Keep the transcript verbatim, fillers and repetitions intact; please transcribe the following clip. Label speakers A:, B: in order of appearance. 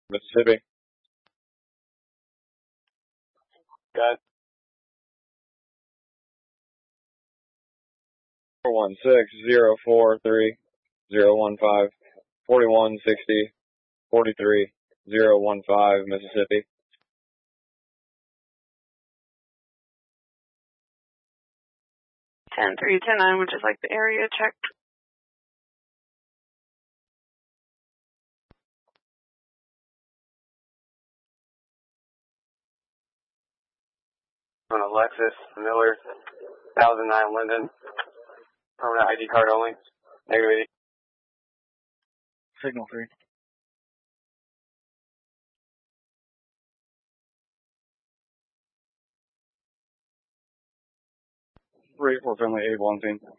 A: Mississippi. Got four one six zero four three zero one five forty one sixty forty three zero one five Mississippi.
B: Ten three ten nine, which is like the area checked.
C: On a Lexus Miller two thousand nine Linden, permanent I D card only. Negative eighty.
A: Signal three. Three for friendly eight one team.